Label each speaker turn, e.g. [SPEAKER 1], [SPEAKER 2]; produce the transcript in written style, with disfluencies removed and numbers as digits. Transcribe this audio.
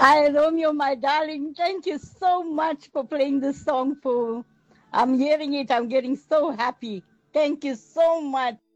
[SPEAKER 1] Hi, Romeo, my darling. Thank you so much for playing this song. I'm hearing it. I'm getting so happy. Thank you so much.